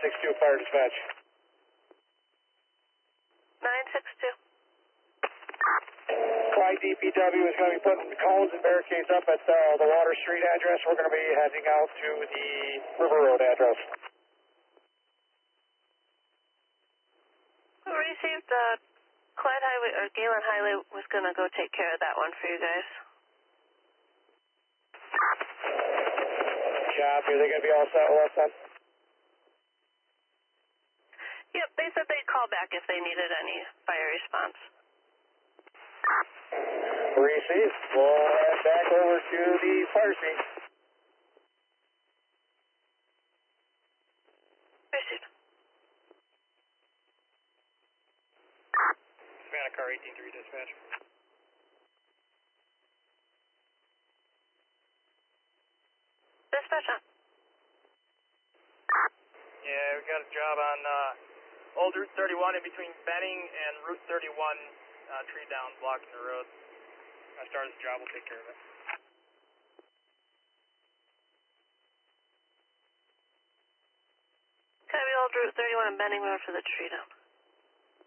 962 fire dispatch. 962. Clyde DPW is going to be putting cones and barricades up at the Water Street address. We're going to be heading out to the River Road address. Who received Clyde Highway or Galen Highway was going to go take care of that one for you guys. Copy. Are they going to be all set with us then? Yep, they said they'd call back if they needed any fire response. Received. We'll head back over to the fire scene. Received. Savannah car 18-3 dispatch. Dispatch on. Yeah, we got a job on Old Route 31 in between Benning and Route 31, tree down blocking the road. I started the job, we'll take care of it. Copy Old Route 31 and Benning Road for the tree down.